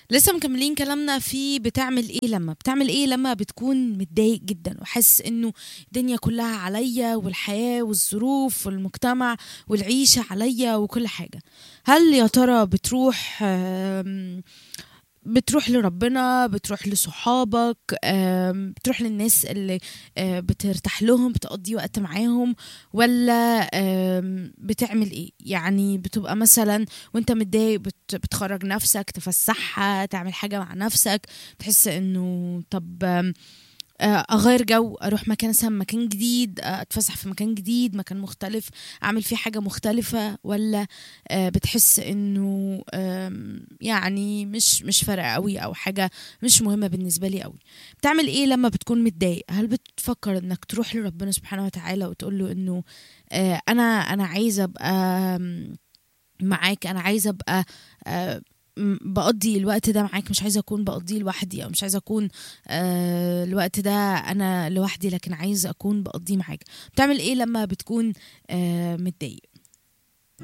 لسه مكملين كلامنا في بتعمل ايه لما بتكون متضايق جدا وحاسس انه الدنيا كلها عليا والحياة والظروف والمجتمع والعيشة عليا وكل حاجة. هل يا ترى بتروح لربنا، بتروح لصحابك، بتروح للناس اللي بترتاح لهم، بتقضي وقت معاهم، ولا بتعمل ايه؟ يعني بتبقى مثلا وانت متضايق بتخرج نفسك، تفسحها، تعمل حاجة مع نفسك، تحس انه طب اغير جو، اروح مكان جديد، اتفسح في مكان جديد، مكان مختلف، اعمل فيه حاجة مختلفة، ولا بتحس انه يعني مش فارقة قوي او حاجة مش مهمة بالنسبة لي قوي؟ بتعمل ايه لما بتكون متضايق؟ هل بتفكر انك تروح لربنا سبحانه وتعالى وتقول له انه انا عايزة ابقى معاك، انا عايزة ابقى بقضي الوقت ده معاك، مش عايزة أكون بقضيه لوحدي، أو مش عايزة أكون الوقت ده أنا لوحدي، لكن عايزة أكون بقضيه معاك؟ بتعمل إيه لما بتكون متضايق؟